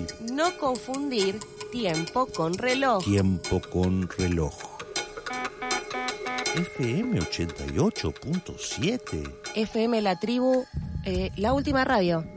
difícil. No confundir tiempo con reloj. Tiempo con reloj. FM 88.7. FM La Tribu, la última radio.